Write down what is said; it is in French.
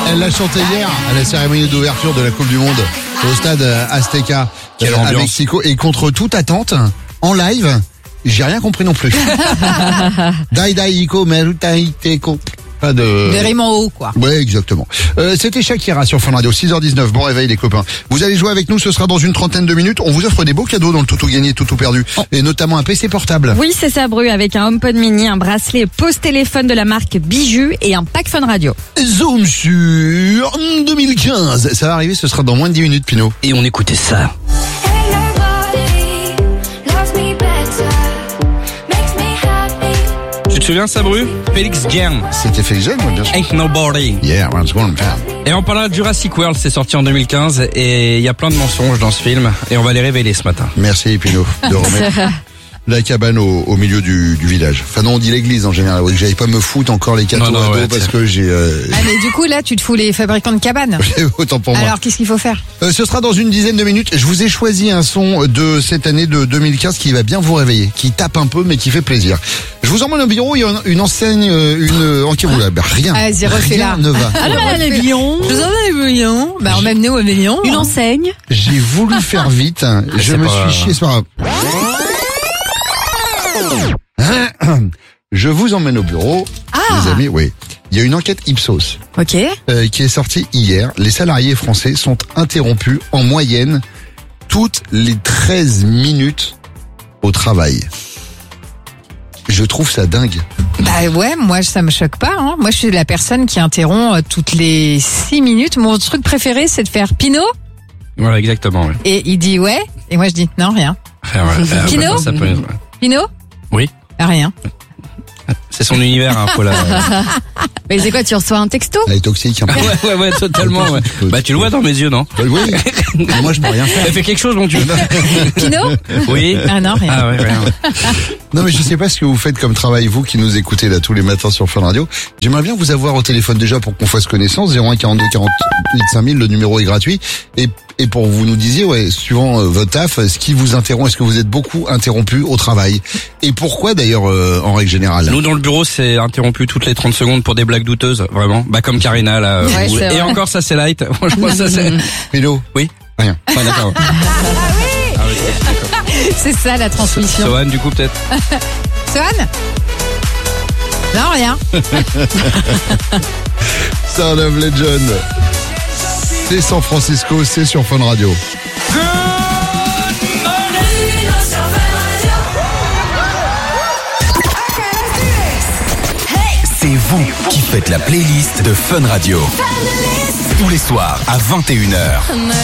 Elle l'a chanté hier à la cérémonie d'ouverture de la Coupe du Monde au stade Azteca à Mexico. Et contre toute attente, en live, j'ai rien compris non plus. Dai Iko Merutai Teko. Pas de rimes en haut, quoi. Ouais, exactement. C'était Shakira sur Fun Radio, 6h19. Bon réveil les copains. Vous allez jouer avec nous, ce sera dans une trentaine de minutes. On vous offre des beaux cadeaux dans le Toutou gagné, Toutou perdu. Et notamment un PC portable. Oui, c'est ça, Bru, avec un HomePod mini, un bracelet pose-téléphone de la marque Bijou et un pack Fun Radio. Zoom sur 2015. Ça va arriver, ce sera dans moins de 10 minutes, Pinot. Et on écoutait ça. Tu te souviens de ça, Bru? Félix Gern. C'était Félix Gern, bien sûr. Ain't Nobody. Yeah, once more. Et on parlera de Jurassic World, c'est sorti en 2015 et il y a plein de mensonges dans ce film et on va les révéler ce matin. Merci, Pinot, de remettre la cabane au milieu du village. Enfin non, on dit l'église en général. Oui, que j'allais pas me foutre encore les cadeaux à dos parce que j'ai... Ah mais du coup là tu te fous les fabricants de cabanes. Autant pour moi. Alors qu'est-ce qu'il faut faire? Ce sera dans une dizaine de minutes. Je vous ai choisi un son de cette année de 2015 qui va bien vous réveiller, qui tape un peu mais qui fait plaisir. Je vous emmène au bureau, il y a une enseigne, rien. Vas-y, refais-la. Rien ne va. Alors, les Lyon. Je vous emmène au Lyon. Bah emmenez-nous au Lyon. Une enseigne. J'ai voulu faire vite. Je me suis chié, c'est pas grave. Je vous emmène au bureau, les amis. Oui, il y a une enquête Ipsos qui est sortie hier. Les salariés français sont interrompus en moyenne toutes les 13 minutes au travail. Je trouve ça dingue. Bah ouais, moi ça me choque pas. Hein. Moi je suis la personne qui interrompt toutes les 6 minutes. Mon truc préféré c'est de faire Pinot. Voilà, exactement. Oui. Et il dit ouais, et moi je dis non, rien. Pinot Pinot Oui. Rien. C'est son univers, hein, faut la... Mais c'est quoi, tu reçois un texto? Elle est toxique. Ouais, totalement. Ouais. Bah tu le vois dans mes yeux, non? Oui. Mais moi je peux rien faire. Elle fait quelque chose, mon Dieu. Pinot? Oui. Ah non, rien. Ah ouais, rien. Non mais je sais pas ce que vous faites comme travail, vous qui nous écoutez là tous les matins sur Fun Radio. J'aimerais bien vous avoir au téléphone déjà pour qu'on fasse connaissance. 01 42 48 5000, le numéro est gratuit. Et pour vous nous disiez, suivant votre taf, ce qui vous interrompt, est-ce que vous êtes beaucoup interrompu au travail? Et pourquoi d'ailleurs en règle générale? Nous dans le bureau c'est interrompu toutes les 30 secondes pour des blagues douteuses, vraiment. Bah comme Karina là. Ouais, et encore ça c'est light. Franchement ça c'est... Milo? Oui. Rien. Ah d'accord. Ah oui, d'accord. C'est ça la transmission. Sohan du coup peut-être. Sohan? Non, rien. Son of Legend. C'est San Francisco, c'est sur Fun Radio. C'est vous qui faites la playlist de Fun Radio. Tous les soirs à 21h.